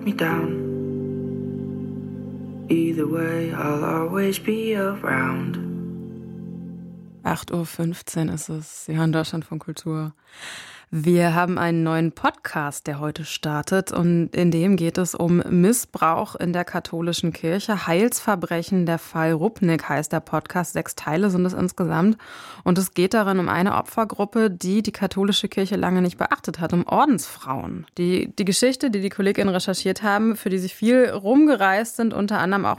me down. Either way, I'll always be around. 8:15 Uhr ist es. Sie hören Deutschlandfunk Kultur. Wir haben einen neuen Podcast, der heute startet, und in dem geht es um Missbrauch in der katholischen Kirche. Heilsverbrechen, der Fall Rupnik heißt der Podcast. 6 Teile sind es insgesamt. Und es geht darin um eine Opfergruppe, die katholische Kirche lange nicht beachtet hat, um Ordensfrauen. Die Geschichte, die KollegInnen recherchiert haben, für die sie viel rumgereist sind, unter anderem auch